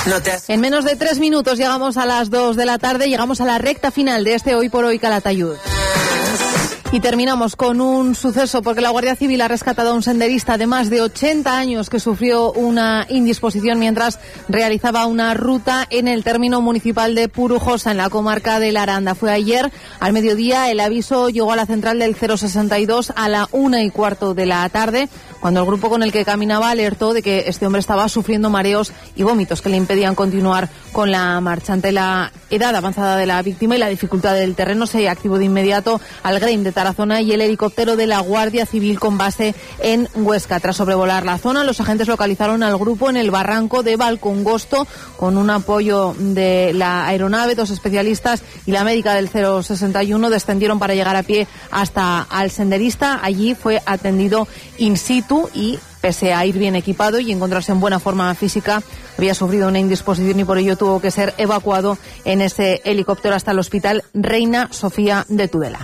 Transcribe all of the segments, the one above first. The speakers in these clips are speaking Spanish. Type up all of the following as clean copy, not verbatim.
En menos de 3 minutos llegamos a las 2 de la tarde, llegamos a la recta final de este Hoy por Hoy Calatayud. Y terminamos con un suceso porque la Guardia Civil ha rescatado a un senderista de más de 80 años que sufrió una indisposición mientras realizaba una ruta en el término municipal de Purujosa, en la comarca de la Aranda. Fue ayer al mediodía, el aviso llegó a la central del 062 a la 1:15 de la tarde, cuando el grupo con el que caminaba alertó de que este hombre estaba sufriendo mareos y vómitos que le impedían continuar con la marcha. Ante la edad avanzada de la víctima y la dificultad del terreno, se activó de inmediato al GREIM de Tarazona y el helicóptero de la Guardia Civil con base en Huesca. Tras sobrevolar la zona, los agentes localizaron al grupo en el barranco de Valcongosto con un apoyo de la aeronave. 2 especialistas y la médica del 061 descendieron para llegar a pie hasta al senderista. Allí fue atendido in situ y, pese a ir bien equipado y encontrarse en buena forma física, había sufrido una indisposición y por ello tuvo que ser evacuado en ese helicóptero hasta el Hospital Reina Sofía de Tudela.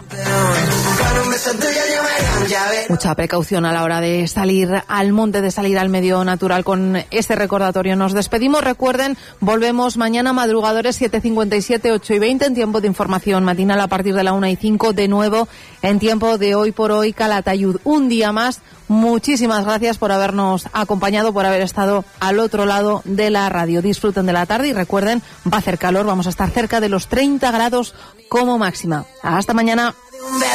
Mucha precaución a la hora de salir al monte, de salir al medio natural. Con este recordatorio nos despedimos. Recuerden, volvemos mañana madrugadores 7:57, 8:20 en tiempo de información matinal a partir de la 1:05, de nuevo en tiempo de Hoy por Hoy Calatayud. Un día más, muchísimas gracias por habernos acompañado, por haber estado al otro lado de la radio. Disfruten de la tarde y recuerden, va a hacer calor, vamos a estar cerca de los 30 grados como máxima. Hasta mañana.